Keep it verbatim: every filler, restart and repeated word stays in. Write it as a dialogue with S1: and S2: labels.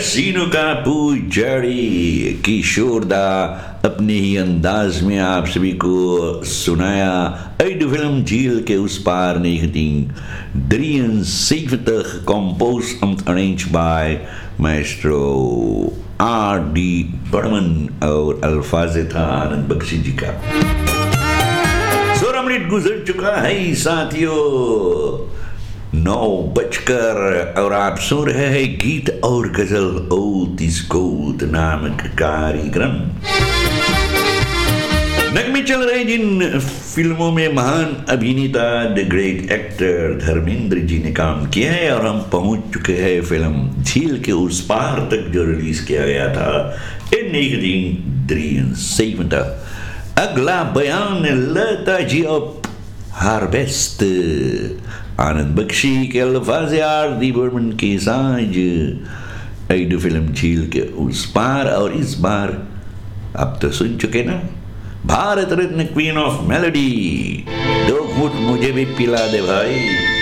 S1: हसीनों का पुजारी किशोरदा अपने ही अंदाज में आप सभी को सुनाया uit film झील के उस पार negentien zeventig, composed and arranged by maestro R D Burman और अल्फाज था आनंद बख्शी जी का। सोलह मिनट गुजर चुका है साथियों, नौ बजकर और आप सुन रहे हैं गीत और गजल ओत इस गोत नामक कार्यक्रम। नगमे चल रहे जिन फिल्मों में महान अभिनेता the great actor Dharmendra ji ने काम किया है, और हम पहुंच चुके हैं फिल्म झील के उस पार तक जो रिलीज किया गया था इन negentien zeventig। अगला बयान लता जी ऑफ हार्वेस्ट, आनंद बख्शी के अल्फाज आर डी बर्मन के साज uit फिल्म झील के उस पार। और इस बार आप तो सुन चुके ना, Bharat Ratna queen of melody, दो घूंट मुझे भी पिला दे भाई।